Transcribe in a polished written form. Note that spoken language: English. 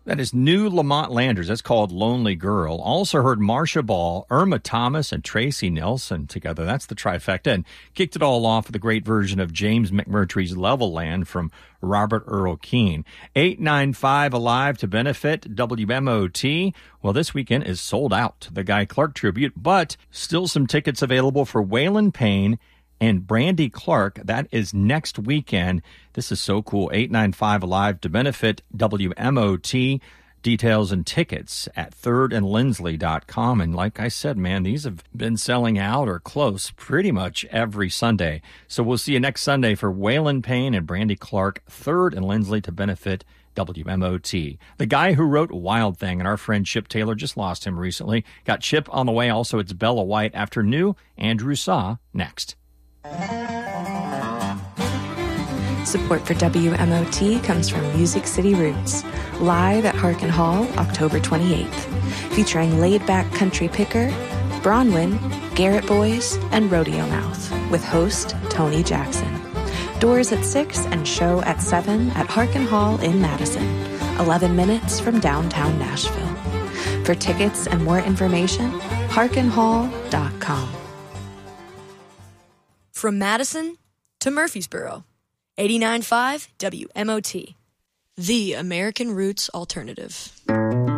That is new Lamont Landers. That's called Lonely Girl. Also heard Marcia Ball, Irma Thomas, and Tracy Nelson together. That's the trifecta. And kicked it all off with a great version of James McMurtry's Level Land from Robert Earl Keen. 895 Alive to benefit WMOT. Well, this weekend is sold out, the Guy Clark tribute, but still some tickets available for Waylon Payne and Brandy Clark. That is next weekend. This is so cool. 895 Alive to benefit WMOT. Details and tickets at thirdandlindsley.com. And like I said, man, these have been selling out or close pretty much every Sunday. So we'll see you next Sunday for Waylon Payne and Brandy Clark, Third and Lindsley to benefit WMOT. The guy who wrote Wild Thing, and our friend Chip Taylor just lost him recently. Got Chip on the way. Also, it's Bella White after new Andrew Saw next. Support for WMOT comes from Music City Roots, live at Harkin Hall, October 28th, featuring laid-back country picker, Bronwyn, Garrett Boys, and Rodeo Mouth, with host Tony Jackson. Doors at 6 and show at 7 at Harkin Hall in Madison, 11 minutes from downtown Nashville. For tickets and more information, harkinhall.com. From Madison to Murfreesboro, 89.5 WMOT, the American Roots Alternative.